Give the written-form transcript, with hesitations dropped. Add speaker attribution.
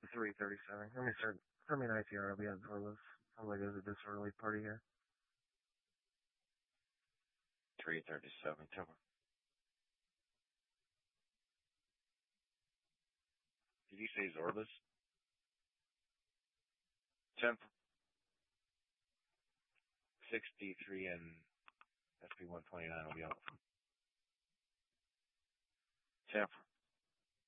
Speaker 1: 3:37. Let me start. Send me an ITR. I'll be at Zorla's. Sounds like there's a disorderly party here.
Speaker 2: 3:37. Timber. Did you say Zorla's? 10 63 and SP 129 will be out. 10